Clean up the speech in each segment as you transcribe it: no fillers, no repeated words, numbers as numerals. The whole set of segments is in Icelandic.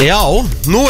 Já, nú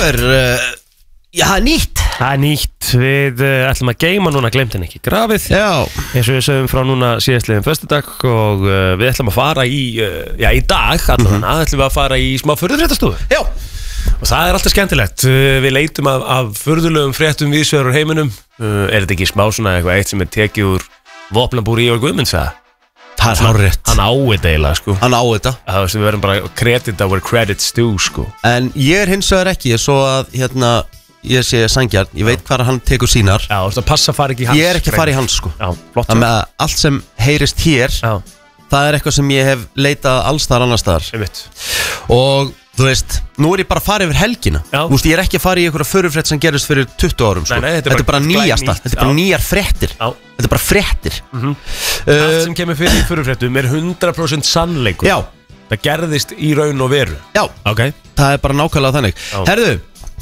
nýtt. Það nýtt, við ætlum að geyma núna, glemt henni ekki, grafið. Já. Eins og við sögum frá núna síðastliðin föstudag og við ætlum að fara í dag, allavega, ætlum við að fara í smá furðufréttastofu. Já. Og það alltaf skemmtilegt, við leitum af furðulegum fréttum víðsvegar úr heiminum. Þetta ekki smá svona eitthvað eitt sem tekið úr vopnabúri Ívar Guðmunds, það? Það hárrétt. Hann á þetta eiginlega, sko. Hann á þetta. Það við verðum bara credit where credit's due, sko. En ég hins vegar ekki, svo að ég sé Sangjarn, ég veit hvað hann tekur sínar. Já, það passa að fara ekki í hans. Ég ekki að fara í hans, sko. Já, flott. Þannig að allt sem heyrist hér, það eitthvað sem ég hef leitað alls þar annars staðar. Ég veit. Og þú veist, nú ég bara að fara yfir helgina. Þú veist, ég ekki að fara í einhverja förufrétt sem gerist fyrir 20 árum, sko. Nei, þetta bara nýjasta, þetta bara nýjar fréttir. Þetta bara fréttir. Allt sem kemur fyrir förufréttum 100% sannleikur. Já. Það gerðist í raun og veru. Já, það bara nákvæmlega þannig. Herðu,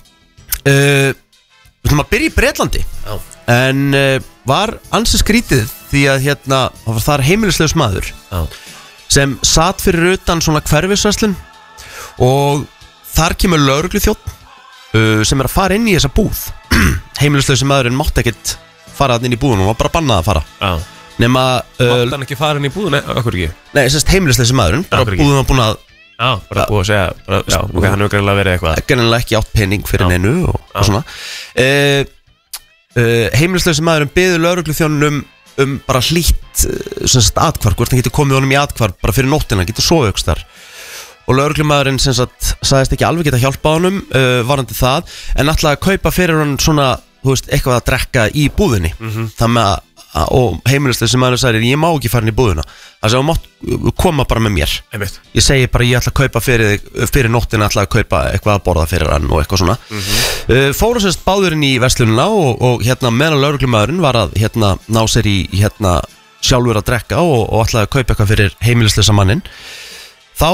við ætlum að byrja í Bretlandi. En var ansi skrítið því að það var þar heimilislegs maður sem satt fyrir utan svona hverfisverslun og þar kemur lögregluþjónn sem að fara inn í þessa búð. Heimilislegs maðurinn mátti ekkert fara inn í búðun, hann var bara bannað að fara. Nema mátti hann ekki fara inn í búðun, okkur ekki? Nei, heimilislegs maðurinn, bara búðun var búin að bara búið að segja, hann hefur greinlega verið eitthvað. Greinlega ekki átt pening fyrir neinu og svona. Heimilislausi maðurinn biður lögregluþjónunum bara hlýtt atkvarf, hvort hann getur komið honum í atkvarf bara fyrir nóttina, hann getur sofið ykkur þar. Og lögreglumaðurinn sagðist ekki alveg geta hjálpa honum varandi það, en ætlaði að kaupa fyrir hann svona, þú veist, eitthvað að drekka í búðinni. Þannig og heimilislega sem maður sagði, ég má ekki fara inn í búðuna. Það sem mátt koma bara með mér. Ég segi bara, ég ætla að kaupa fyrir nóttina, ætla að kaupa eitthvað að borða fyrir hann og eitthvað svona. Fóru sérst báðurinn í verslunina og meðan lögreglumaðurinn var að ná sér í sjálfur að drekka og ætlaði að kaupa eitthvað fyrir heimilislega mannin. Þá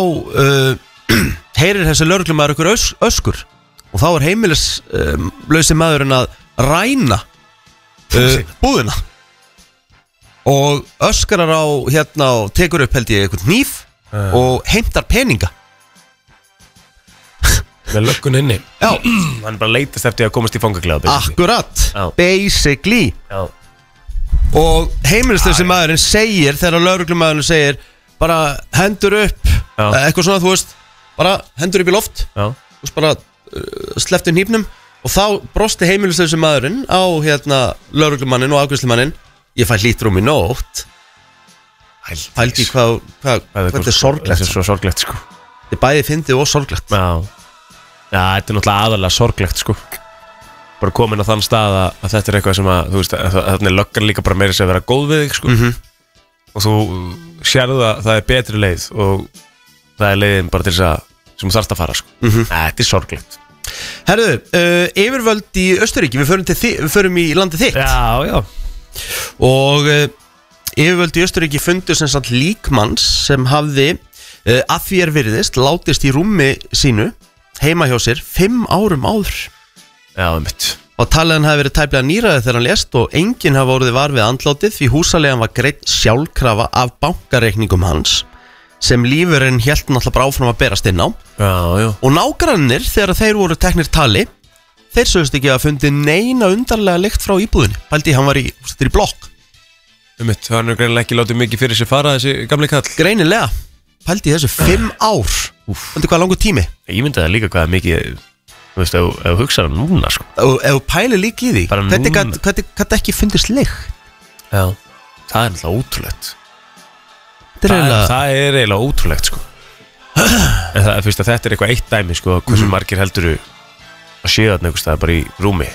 heyrir þessi lögreglumaður ykkur öskur og þá heimilislausi maðurinn að ræna búðina og öskarar á og tekur upp held ég eitthvað hníf og heimtar peninga með löggun inni. Já. Hann bara leitast eftir að komast í fangaklefa. Akkurat, basically. Og heimilislausi maðurinn segir, þegar lögreglumaðurinn segir bara hendur upp eitthvað svona, þú veist, bara hendur upp í loft þú veist, bara slepptu hnífnum og þá brosti heimilislausi maðurinn á lögreglumannin og afgreiðslumannin. Ég fæ hlýtrum í nótt. Pældi hvað þetta er sorglegt. Þetta er svo sorglegt, sko. Þetta er bæði fyndið og sorglegt. Já, þetta er náttúrulega aðalega sorglegt, sko. Bara komin á þann stað að þetta er eitthvað sem að, þú veist, þannig löggan líka bara meira sem að vera góð við þig, sko. Og þú sérðu að það er betri leið og það er leiðin bara til þess að sem þú þarfst að fara, sko. Þetta er sorglegt. Herðu, yfirvöld í Austurríki, við förum í landið þitt. Já. Og yfirvöld í Austurríki fundu sem sagt líkmanns sem hafði að því virðist látist í rúmi sínu heima hjá sér 5 árum áður. Já, mitt. Og talið hann hafi verið tæplega nýraði þegar hann lést og enginn hafi orðið var við andlátið því húsaleigan var greidd sjálfkrafa af bankareikningum hans sem lífurinn hélt náttúrulega bara áfram að berast inn á. Já. Og nágrannir þegar þeir voru teknir tali, þeir sögust ekki að fundi neina undarlega lykt frá íbúðinni. Pældi hann var í blokk. Mitt, hann er greinilega ekki látið mikið fyrir sér fara þessi gamli kall. Greinilega. Pældi þessu 5 ár. Pældi hvað langur tími. Ég myndi það líka hvað mikið, þú veist, ef þú hugsaður núna, sko. Ef þú pælir líka í því, hvernig gæti ekki fundist lykt? Já, það er náttúrulega ótrúlegt. Það er eiginlega ótrúlegt, sko. En það, fyrst að þetta er eitthvað eitt dæmi, sko, hversu margir helduru að séu þarna einhvers staðar bara í rúmi.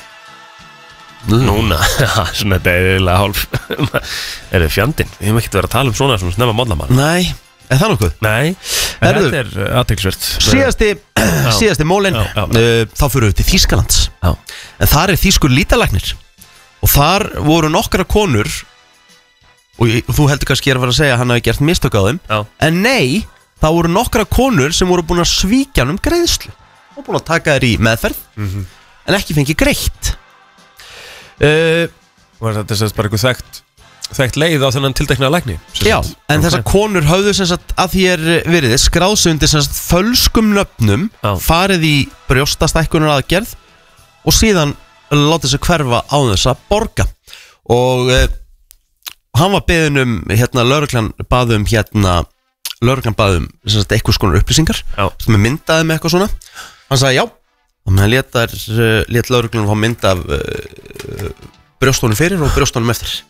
Núna, svona þetta er eiginlega hálf. Er þið fjandinn? Við hefum ekkert verið að tala um svona snemma módlamann. Nei, er það nokkuð? Nei, þetta er athyglisvert. Síðasti mólin, þá fyrir við til Þýskalands. En þar er þýskur lítalæknir og þar voru nokkra konur og þú heldur kannski að vera að segja að hann hafi gert mistök á þeim. En nei, það voru nokkra konur sem voru búin að svíkja hann greiðslu og búin að taka þér í meðferð en ekki fengi greitt. Var þetta sérst bara eitthvað þekkt þekkt leið á þennan tiltekna lækni. Já, en þessar konur höfðu sem sagt að því verið skráðsundi sem sagt fölskum nöfnum, farið í brjóstastækkunar aðgerð og síðan látið sig hverfa á þess að borga. Og hann var beðin lögreglan baðum sem sagt eitthvað skonar upplýsingar sem myndaði með eitthvað svona. Hann sagði já, þannig að hann lét lögreglan fá mynd af brjóstónum fyrir og brjóstónum eftir.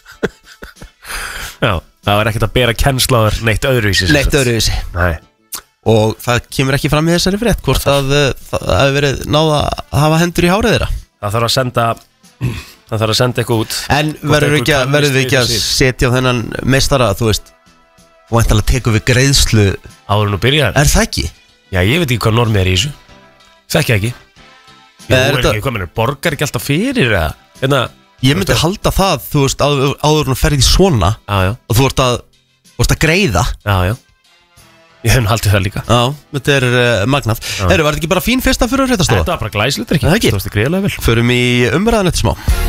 Já, það var ekkert að bera kennsláður neitt öðruvísi. Nei. Og það kemur ekki fram í þessari frétt hvort að það hefur verið náða að hafa hendur í hárið þeirra. Það þarf að senda eitthvað út. En verður við ekki að setja á þennan meistara, þú veist, og væntanlega tekur við greiðslu áður en þú byrjar? Er það ekki? Já, ég veit ekki hvað normið er í þessu. Þekki ekki. Borgar ekki alltaf fyrir eða? Ég myndi halda það, þú veist, áður en ferði svona og þú ert að greiða. Já. Ég hef haldið það líka. Já, þetta magnað. Var þetta ekki bara fín fyrsta fyrir að fréttastofa? Þetta var bara glæsilegt, ekki? Það ekki. Þú veist, greiðlega vel. Förum í umræðan eftir smá.